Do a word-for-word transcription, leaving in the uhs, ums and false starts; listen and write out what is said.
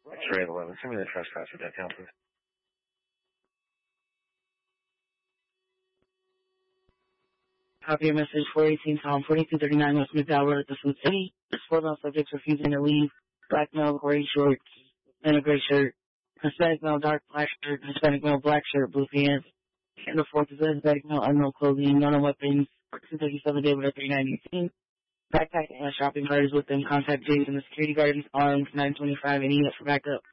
X-ray eleven. Send me the trespasser deck down, please. Copy your message four eighteen Tom forty-two thirty-nine West McDowell at the Food City. Four male subjects refusing to leave. Black male, gray shorts, and a gray shirt. Hispanic male, dark black shirt. Hispanic male, black shirt, blue pants. And the fourth is Hispanic male, unknown clothing, none on weapons. two thirty-seven David at thirty-nine eighteen. Backpack and shopping cart is with them. Contact Jason, the security guard is armed. nine twenty-five and E for backup.